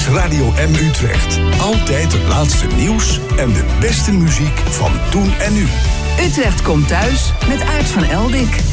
Radio M Utrecht. Altijd het laatste nieuws en de beste muziek van toen en nu. Utrecht komt thuis met Aart van Eldik.